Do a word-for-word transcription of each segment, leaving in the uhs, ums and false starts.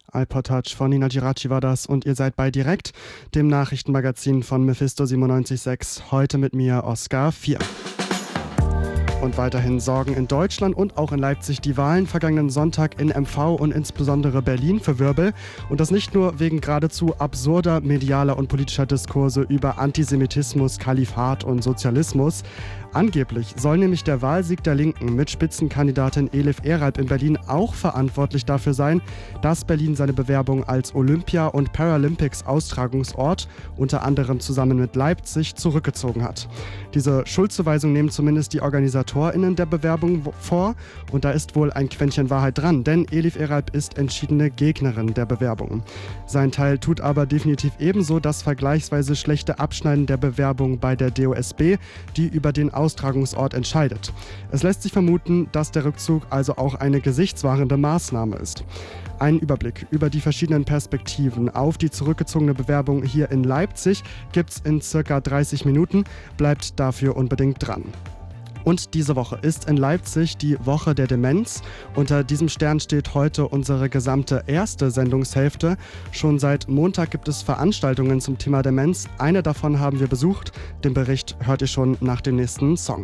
iPod Touch von Nina Giraci war das und ihr seid bei Direkt, dem Nachrichtenmagazin von Mephisto siebenundneunzig Komma sechs. Heute mit mir Oskar vier. Und weiterhin sorgen in Deutschland und auch in Leipzig die Wahlen vergangenen Sonntag in M V und insbesondere Berlin für Wirbel. Und das nicht nur wegen geradezu absurder medialer und politischer Diskurse über Antisemitismus, Kalifat und Sozialismus. Angeblich soll nämlich der Wahlsieg der Linken mit Spitzenkandidatin Elif Eralp in Berlin auch verantwortlich dafür sein, dass Berlin seine Bewerbung als Olympia- und Paralympics-Austragungsort unter anderem zusammen mit Leipzig zurückgezogen hat. Diese Schuldzuweisung nehmen zumindest die OrganisatorInnen der Bewerbung vor und da ist wohl ein Quäntchen Wahrheit dran, denn Elif Eralp ist entschiedene Gegnerin der Bewerbung. Sein Teil tut aber definitiv ebenso das vergleichsweise schlechte Abschneiden der Bewerbung bei der D O S B, die über den Austragungsort entscheidet. Es lässt sich vermuten, dass der Rückzug also auch eine gesichtswahrende Maßnahme ist. Einen Überblick über die verschiedenen Perspektiven auf die zurückgezogene Bewerbung hier in Leipzig gibt's in circa dreißig Minuten. Bleibt dafür unbedingt dran. Und diese Woche ist in Leipzig die Woche der Demenz. Unter diesem Stern steht heute unsere gesamte erste Sendungshälfte. Schon seit Montag gibt es Veranstaltungen zum Thema Demenz. Eine davon haben wir besucht. Den Bericht hört ihr schon nach dem nächsten Song.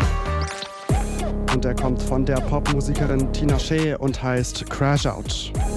Und der kommt von der Popmusikerin Tina Shea und heißt Crash Out.